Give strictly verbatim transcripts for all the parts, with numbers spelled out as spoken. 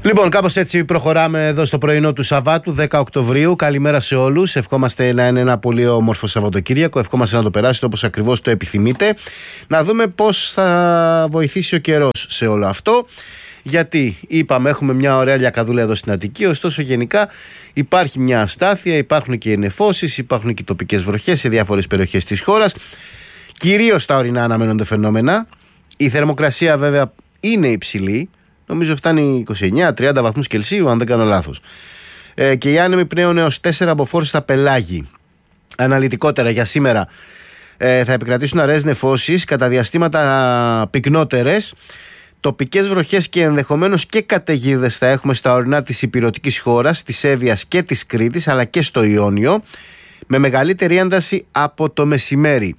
Λοιπόν, κάπως έτσι προχωράμε εδώ στο πρωινό του Σαββάτου, δέκα Οκτωβρίου. Καλημέρα σε όλους. Ευχόμαστε να είναι ένα πολύ όμορφο Σαββατοκύριακο. Ευχόμαστε να το περάσετε όπως ακριβώς το επιθυμείτε. Να δούμε πώς θα βοηθήσει ο καιρός σε όλο αυτό. Γιατί είπαμε, έχουμε μια ωραία λιακαδούλα εδώ στην Αττική. Ωστόσο, γενικά υπάρχει μια αστάθεια, υπάρχουν και νεφώσεις, υπάρχουν και τοπικές βροχές σε διάφορες περιοχές της χώρας. Κυρίως στα ορεινά αναμένονται φαινόμενα. Η θερμοκρασία βέβαια είναι υψηλή. Νομίζω φτάνει είκοσι εννέα με τριάντα βαθμούς Κελσίου, αν δεν κάνω λάθος. Ε, και οι άνεμοι πνέουν έως τέσσερα μποφόρ στα πελάγη. Αναλυτικότερα για σήμερα ε, θα επικρατήσουν αραιές νεφώσεις, κατά διαστήματα πυκνότερες. Τοπικές βροχές και ενδεχομένως και καταιγίδες θα έχουμε στα ορεινά της ηπειρωτικής χώρας, της Εύβοιας και της Κρήτης, αλλά και στο Ιόνιο, με μεγαλύτερη ένταση από το μεσημέρι.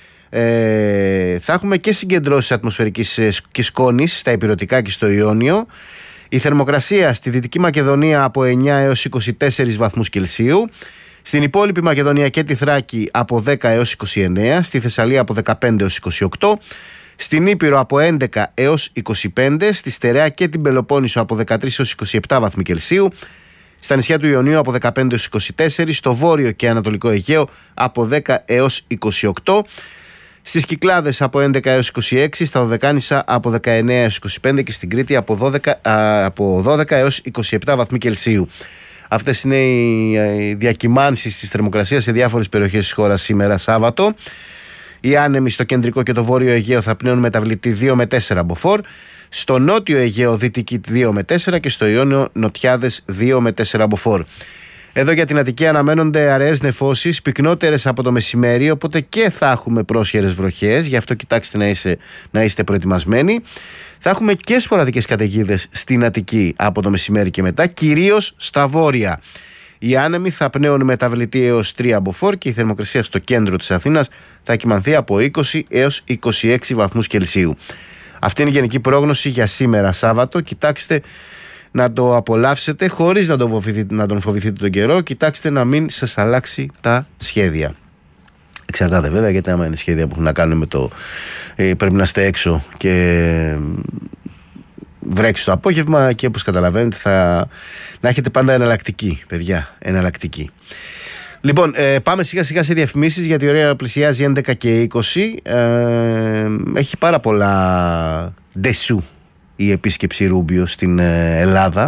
Ε, θα έχουμε και συγκεντρώσεις ατμοσφαιρικής και σκόνης στα ηπειρωτικά και στο Ιόνιο. Η θερμοκρασία στη Δυτική Μακεδονία από εννέα έως είκοσι τέσσερις βαθμούς Κελσίου, στην υπόλοιπη Μακεδονία και τη Θράκη από δέκα έως είκοσι εννέα, στη Θεσσαλία από δεκαπέντε έως είκοσι οκτώ, στην Ήπειρο από έντεκα έως είκοσι πέντε, στη Στερεά και την Πελοπόννησο από δεκατρείς έως είκοσι επτά βαθμοί Κελσίου, στα νησιά του Ιωνίου από δεκαπέντε έως είκοσι τέσσερα, στο Βόρειο και Ανατολικό Αιγαίο από δέκα έως είκοσι οκτώ, στις Κυκλάδες από έντεκα έως είκοσι έξι, στα Δωδεκάνησα από δεκαεννέα έως είκοσι πέντε και στην Κρήτη από δώδεκα, α, από δώδεκα έως είκοσι επτά βαθμοί Κελσίου. Αυτές είναι οι διακυμάνσεις της θερμοκρασίας σε διάφορες περιοχές της χώρας σήμερα Σάββατο. Οι άνεμοι στο κεντρικό και το βόρειο Αιγαίο θα πνέουν μεταβλητή δύο με τέσσερα μποφόρ, στο νότιο Αιγαίο δυτική δύο με τέσσερα και στο Ιόνιο νοτιάδες δύο με τέσσερα μποφόρ. Εδώ για την Αττική αναμένονται αραιές νεφώσεις, πυκνότερες από το μεσημέρι, οπότε και θα έχουμε πρόσχερες βροχές, γι' αυτό κοιτάξτε να, είσαι, να είστε προετοιμασμένοι. Θα έχουμε και σποραδικές καταιγίδες στην Αττική από το μεσημέρι και μετά, κυρίως στα βόρεια. Οι άνεμοι θα πνέουν μεταβλητή έως τρία μποφόρ και η θερμοκρασία στο κέντρο της Αθήνας θα κυμανθεί από είκοσι έως είκοσι έξι βαθμούς Κελσίου. Αυτή είναι η γενική πρόγνωση για σήμερα Σάββατο. Κοιτάξτε να το απολαύσετε χωρίς να τον φοβηθείτε, να τον φοβηθείτε τον καιρό. Κοιτάξτε να μην σας αλλάξει τα σχέδια. Εξαρτάται βέβαια, γιατί άμα είναι σχέδια που έχουν να κάνουν με το ε, πρέπει να είστε έξω και βρέξει το απόγευμα, και όπως καταλαβαίνετε θα να έχετε πάντα εναλλακτική, παιδιά, εναλλακτική. Λοιπόν, ε, πάμε σιγά σιγά σε διαφημίσεις, γιατί η ώρα πλησιάζει έντεκα και είκοσι. Ε, έχει πάρα πολλά ντεσού η επίσκεψη Ρούμπιο στην ε, Ελλάδα.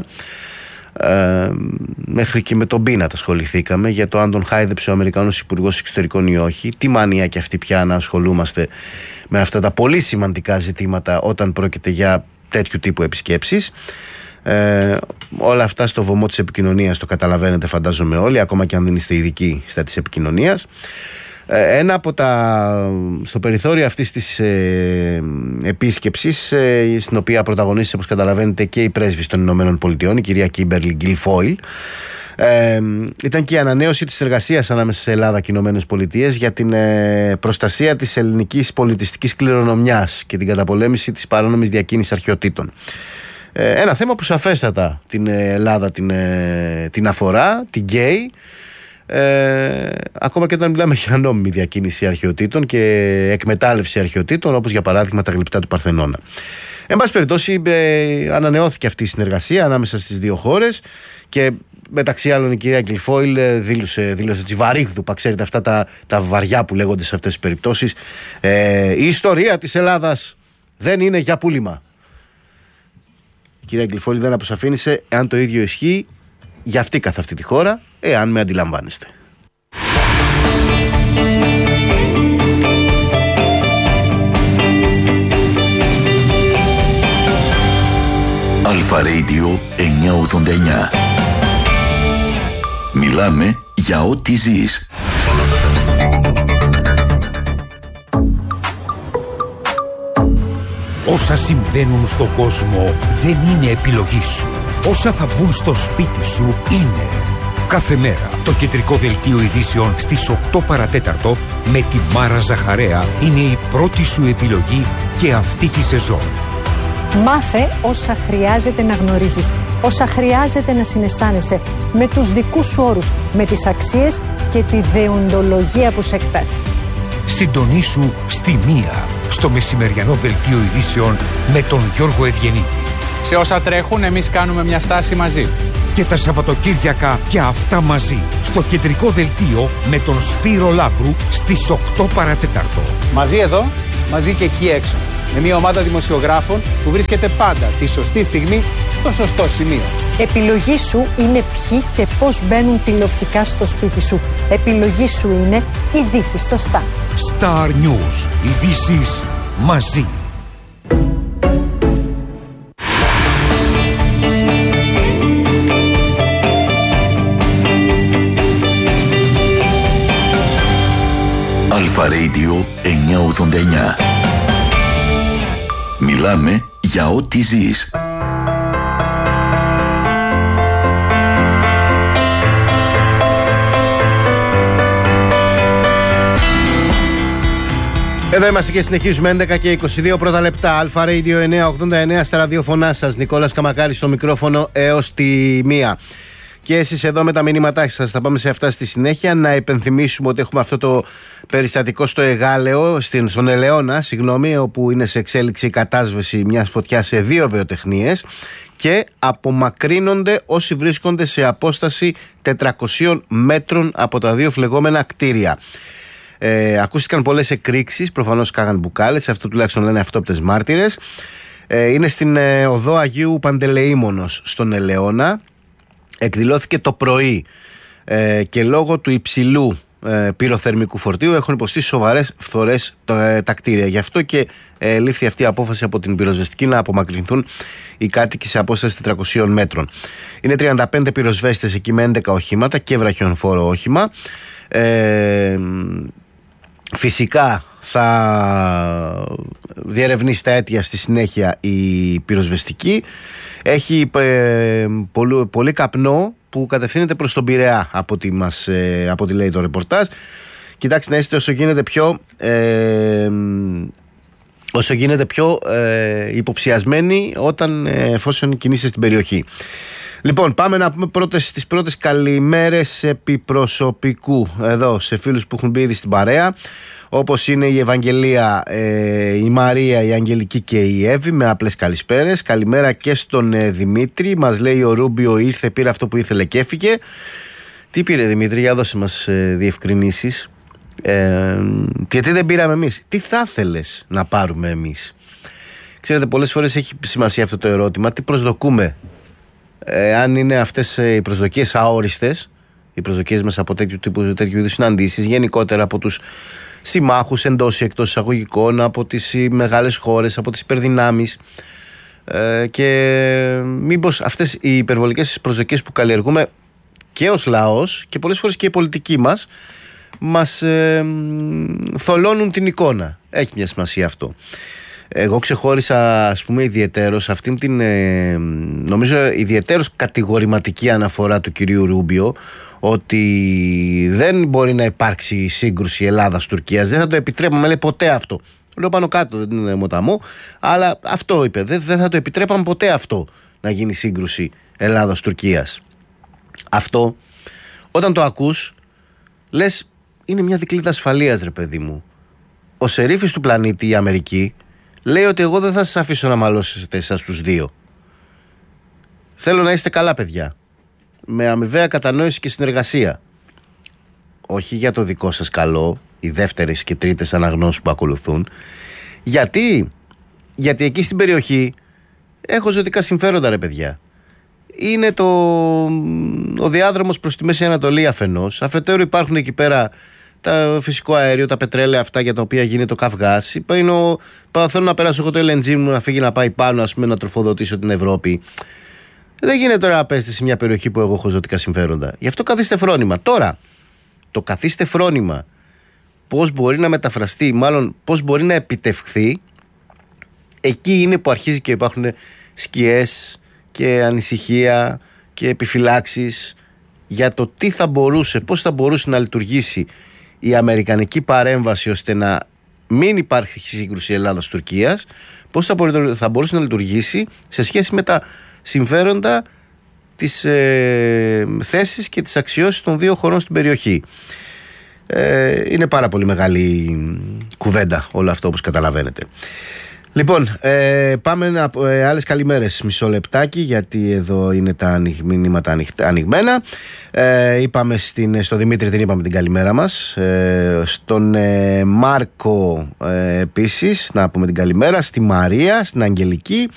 Ε, μέχρι και με τον Πίνατ ασχοληθήκαμε για το αν τον χάιδεψε ο Αμερικανός Υπουργός Εξωτερικών ή όχι. Τι μανία και αυτή πια να ασχολούμαστε με αυτά τα πολύ σημαντικά ζητήματα όταν πρόκειται για τέτοιου τύπου επισκέψεις. Ε, όλα αυτά στο βωμό της επικοινωνίας, το καταλαβαίνετε φαντάζομαι όλοι, ακόμα και αν δεν είστε ειδικοί στα της επικοινωνίας. Ε, ένα από τα στο περιθώριο αυτής της ε, επίσκεψης, ε, στην οποία πρωταγωνίστησε, όπως καταλαβαίνετε, και η πρέσβης των Ηνωμένων Πολιτειών, η κυρία Κίμπερλι Γκιλφόιλ, Ε, ήταν και η ανανέωση της εργασίας ανάμεσα σε Ελλάδα και Ηνωμένες Πολιτείες για την ε, προστασία της ελληνικής πολιτιστικής κληρονομιάς και την καταπολέμηση της παράνομης διακίνησης αρχαιοτήτων. Ε, ένα θέμα που σαφέστατα την Ελλάδα την, ε, την αφορά, την γκέι, ε, ακόμα και όταν μιλάμε για νόμιμη διακίνηση αρχαιοτήτων και εκμετάλλευση αρχαιοτήτων, όπως για παράδειγμα τα γλυπτά του Παρθενώνα. Εν πάση περιπτώσει, ε, ανανεώθηκε αυτή η συνεργασία ανάμεσα στις δύο χώρες και μεταξύ άλλων η κυρία Γκιλφόιλ δήλωσε, δήλωσε τη βαρύγδουπα, ξέρετε αυτά τα, τα βαριά που λέγονται σε αυτές τις περιπτώσεις. Ε, η ιστορία της Ελλάδας δεν είναι για πούλημα. Η κυρία Γκιλφόιλ δεν αποσαφήνισε αν το ίδιο ισχύει για αυτή καθ' αυτή τη χώρα, εάν με αντιλαμβάνεστε. Αλφα Radio εννιακόσια ογδόντα εννιά. Μιλάμε για ό,τι ζεις. Όσα συμβαίνουν στον κόσμο δεν είναι επιλογή σου. Όσα θα μπουν στο σπίτι σου είναι. Κάθε μέρα το κεντρικό δελτίο ειδήσεων στις οκτώ παρατέταρτο με τη Μάρα Ζαχαρέα είναι η πρώτη σου επιλογή και αυτή τη σεζόν. Μάθε όσα χρειάζεται να γνωρίζεις, όσα χρειάζεται να συναισθάνεσαι, με τους δικούς σου όρους, με τις αξίες και τη δεοντολογία που σε εκφράζει. Συντονίσου στη μία, στο μεσημεριανό δελτίο ειδήσεων με τον Γιώργο Ευγενίδη. Σε όσα τρέχουν, εμείς κάνουμε μια στάση μαζί. Και τα Σαββατοκύριακα και αυτά μαζί. Στο κεντρικό δελτίο με τον Σπύρο Λάμπρου στις οκτώ παρατέταρτο. Μαζί εδώ, μαζί και εκεί έξω. Με μια ομάδα δημοσιογράφων που βρίσκεται πάντα τη σωστή στιγμή στο σωστό σημείο. Επιλογή σου είναι ποιοι και πώς μπαίνουν τηλεοπτικά στο σπίτι σου. Επιλογή σου είναι ειδήσεις στο Star. Star News. Ειδήσεις μαζί. Αλφα Radio εννιακόσια ογδόντα εννιά. Μιλάμε για ό,τι ζεις. Εδώ είμαστε και συνεχίζουμε έντεκα και είκοσι δύο πρώτα λεπτά. Αλφα Radio εννιακόσια ογδόντα εννιά στα ραδιοφωνά σας. Νικόλας Καμακάρης στο μικρόφωνο έως τη μία. Και εσείς εδώ με τα μηνύματά σας, θα πάμε σε αυτά στη συνέχεια. Να υπενθυμίσουμε ότι έχουμε αυτό το περιστατικό στο Εγάλεο, στον Ελαιώνα, συγγνώμη, όπου είναι σε εξέλιξη η κατάσβεση μιας φωτιάς σε δύο βιοτεχνίες και απομακρύνονται όσοι βρίσκονται σε απόσταση τετρακοσίων μέτρων από τα δύο φλεγόμενα κτίρια. Ε, ακούστηκαν πολλές εκρήξεις, προφανώς κάγαν μπουκάλες, αυτό τουλάχιστον λένε αυτόπτες μάρτυρες. Ε, είναι στην ε, οδό Αγίου Παντελεήμονος στον Ελαιώνα. Εκδηλώθηκε το πρωί ε, και λόγω του υψηλού ε, πυροθερμικού φορτίου έχουν υποστεί σοβαρές φθορές τα, τα κτίρια. Γι' αυτό και ε, λήφθη αυτή η απόφαση από την πυροσβεστική να απομακρυνθούν οι κάτοικοι σε απόσταση τετρακοσίων μέτρων. Είναι τριάντα πέντε πυροσβέστες εκεί με έντεκα οχήματα και βραχιονφόρο όχημα. Ε, φυσικά θα διερευνήσει τα αίτια στη συνέχεια η πυροσβεστική. Έχει ε, πολύ, πολύ καπνό που κατευθύνεται προς τον Πειραιά από ό,τι, μας, ε, από ό,τι λέει το ρεπορτάζ. Κοιτάξτε να είστε όσο γίνεται πιο ε, όσο γίνεται πιο ε, υποψιασμένοι όταν ε, εφόσον κινείστε στην περιοχή. Λοιπόν, πάμε να πούμε πρώτες, τις πρώτες καλημέρες επί προσωπικού εδώ σε φίλους που έχουν μπει ήδη στην παρέα, όπως είναι η Ευαγγελία, ε, η Μαρία, η Αγγελική και η Εύη, με απλές καλησπέρες. Καλημέρα και στον ε, Δημήτρη. Μας λέει ο Ρούμπιο ήρθε, πήρε αυτό που ήθελε και έφυγε. Τι πήρε Δημήτρη, για δώσε μας ε, διευκρινήσεις. Ε, γιατί δεν πήραμε εμείς? Τι θα ήθελες να πάρουμε εμείς? Ξέρετε, πολλές φορές έχει σημασία αυτό το ερώτημα. Τι προσδοκούμε? Ε, αν είναι αυτές οι προσδοκίες αόριστες, οι προσδοκίες μας από τέτοιου τύπου, τέτοιου είδους συναντήσεις, γενικότερα από τους συμμάχους εντός ή εκτός εισαγωγικών, από τις μεγάλες χώρες, από τις υπερδυνάμεις, ε, και μήπως αυτές οι υπερβολικές προσδοκίες που καλλιεργούμε και ως λαός και πολλές φορές και οι πολιτικοί μας μας ε, θολώνουν την εικόνα. Έχει μια σημασία αυτό. Εγώ ξεχώρισα, ας πούμε, ιδιαιτέρως αυτήν την ε, νομίζω ιδιαιτέρως κατηγορηματική αναφορά του κυρίου Ρούμπιο ότι δεν μπορεί να υπάρξει σύγκρουση Ελλάδας-Τουρκίας, δεν θα το επιτρέπαμε, λέει, ποτέ αυτό. Λέω πάνω κάτω, δεν είναι μοταμό, αλλά αυτό είπε, δεν, δεν θα το επιτρέπαμε ποτέ αυτό, να γίνει σύγκρουση Ελλάδας-Τουρκίας. Αυτό όταν το ακούς λες είναι μια δικλείδα ασφαλείας, ρε παιδί μου. Ο σερίφης του πλανήτη, η Αμερική, λέει ότι εγώ δεν θα σας αφήσω να μαλώσετε εσάς τους δύο. Θέλω να είστε καλά, παιδιά, με αμοιβαία κατανόηση και συνεργασία. Όχι για το δικό σας καλό, οι δεύτερες και τρίτες αναγνώσεις που ακολουθούν. Γιατί? Γιατί εκεί στην περιοχή έχω ζωτικά συμφέροντα, ρε παιδιά. Είναι το, ο διάδρομος προς τη Μέση Ανατολή αφενός. Αφετέρου υπάρχουν εκεί πέρα τα φυσικό αέριο, τα πετρέλαια αυτά για τα οποία γίνεται το καυγάς. Είναι θέλω να περάσω εγώ το ελ εν τζι μου να φύγει να πάει πάνω, ας πούμε, να τροφοδοτήσω την Ευρώπη. Δεν γίνεται τώρα να πέστε σε μια περιοχή που εγώ έχω ζωτικά συμφέροντα. Γι' αυτό καθίστε φρόνημα. Τώρα, το καθίστε φρόνημα πώς μπορεί να μεταφραστεί, μάλλον πώς μπορεί να επιτευχθεί, εκεί είναι που αρχίζει και υπάρχουν σκιές και ανησυχία και επιφυλάξεις για το τι θα μπορούσε, πώς θα μπορούσε να λειτουργήσει η αμερικανική παρέμβαση ώστε να μην υπάρχει σύγκρουση Ελλάδας-Τουρκίας, πώς θα, μπορεί, θα μπορούσε να λειτουργήσει σε σχέση με τα συμφέροντα, τις ε, θέσεις και τις αξιώσεις των δύο χωρών στην περιοχή. Ε, είναι πάρα πολύ μεγάλη κουβέντα όλο αυτό, όπως καταλαβαίνετε. Λοιπόν, ε, πάμε να, ε, άλλες καλημέρες, μισό λεπτάκι, γιατί εδώ είναι τα ανοιγ, μηνύματα ανοιγμένα. Ε, είπαμε στην, στο Δημήτρη την είπαμε την καλημέρα μας. Ε, στον ε, Μάρκο ε, επίσης να πούμε την καλημέρα. Στη Μαρία, στην Αγγελική,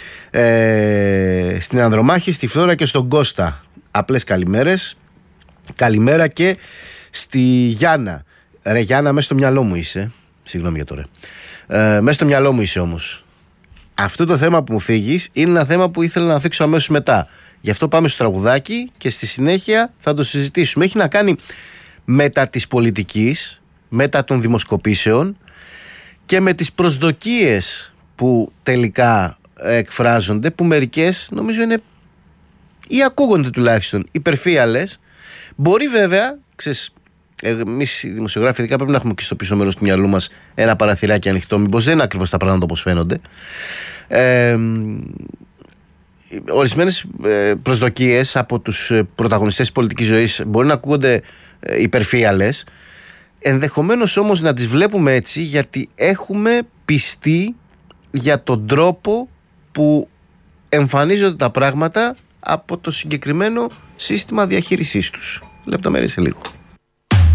ε, στην Ανδρομάχη, στη Φλόρα και στον Κώστα. Απλές καλημέρες. Καλημέρα και στη Γιάννα. Ρε Γιάννα, μέσα στο μυαλό μου είσαι. Συγγνώμη για τώρα. Ε, μέσα στο μυαλό μου είσαι όμως. Αυτό το θέμα που μου φύγεις είναι ένα θέμα που ήθελα να θίξω αμέσως μετά. Γι' αυτό πάμε στο τραγουδάκι και στη συνέχεια θα το συζητήσουμε. Έχει να κάνει μετά της πολιτικής, μετά των δημοσκοπήσεων και με τις προσδοκίες που τελικά εκφράζονται, που μερικές νομίζω είναι ή ακούγονται τουλάχιστον υπερφύαλες. Μπορεί βέβαια, ξέρεις, εμείς οι δημοσιογράφοι ειδικά πρέπει να έχουμε και στο πίσω μέρος του μυαλού μας ένα παραθυράκι ανοιχτό, μήπως δεν είναι ακριβώς τα πράγματα όπως φαίνονται. Ε, ορισμένες προσδοκίες από τους πρωταγωνιστές της πολιτικής ζωής μπορεί να ακούγονται υπερφύαλες, ενδεχομένως όμως να τις βλέπουμε έτσι γιατί έχουμε πιστεί για τον τρόπο που εμφανίζονται τα πράγματα από το συγκεκριμένο σύστημα διαχείρισής τους. Λεπτομέρειες σε λίγο.